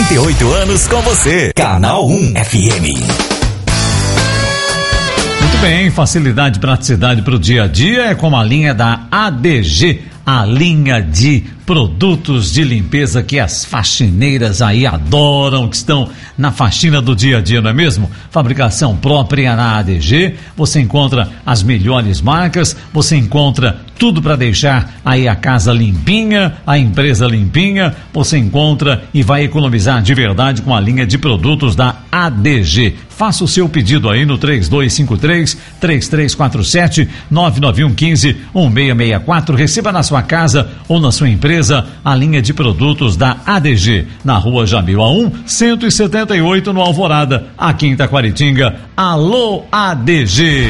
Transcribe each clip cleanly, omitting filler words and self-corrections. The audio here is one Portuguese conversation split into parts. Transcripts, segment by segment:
48 anos com você. Canal 1 FM. Muito bem, facilidade e praticidade para o dia a dia é com a linha da ADG, a linha de produtos de limpeza que as faxineiras aí adoram, que estão na faxina do dia a dia, não é mesmo? Fabricação própria na ADG, você encontra as melhores marcas, você encontra tudo para deixar aí a casa limpinha, a empresa limpinha, você encontra e vai economizar de verdade com a linha de produtos da ADG. Faça o seu pedido aí no 3253-3347, 99115-1664, receba na sua casa ou na sua empresa a linha de produtos da ADG, na rua Jamil A1, 178 no Alvorada, aqui em Taquaritinga. Alô ADG!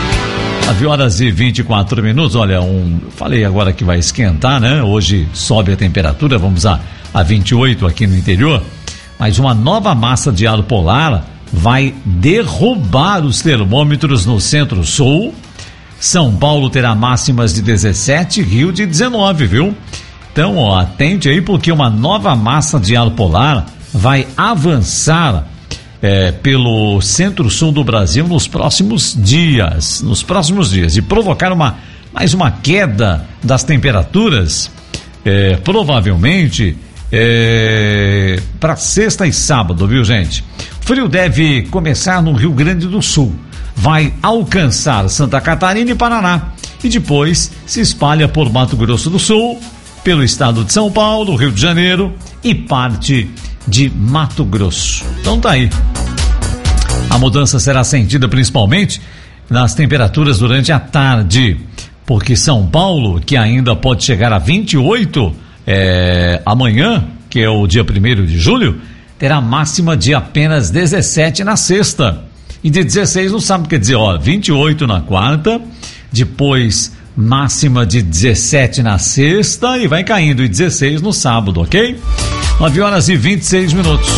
9h24. Olha, falei agora que vai esquentar, né? Hoje sobe a temperatura, vamos a 28 aqui no interior, mas uma nova massa de ar polar vai derrubar os termômetros no Centro-Sul. São Paulo terá máximas de 17, Rio de 19, viu? Então, ó, atente aí, porque uma nova massa de ar polar vai avançar pelo Centro-Sul do Brasil nos próximos dias, e provocar mais uma queda das temperaturas, provavelmente para sexta e sábado, viu, gente? O frio deve começar no Rio Grande do Sul, vai alcançar Santa Catarina e Paraná, e depois se espalha por Mato Grosso do Sul, pelo estado de São Paulo, Rio de Janeiro e parte de Mato Grosso. Então tá aí. A mudança será sentida principalmente nas temperaturas durante a tarde, porque São Paulo, que ainda pode chegar a 28 amanhã, que é o dia 1º de julho, terá máxima de apenas 17 na sexta e de 16 no sábado. Quer dizer, 28 na quarta, depois máxima de 17 na sexta e vai caindo, e 16 no sábado, ok? 9h26.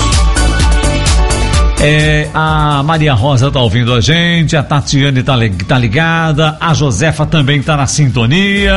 A Maria Rosa tá ouvindo a gente, a Tatiane tá ligada, a Josefa também tá na sintonia.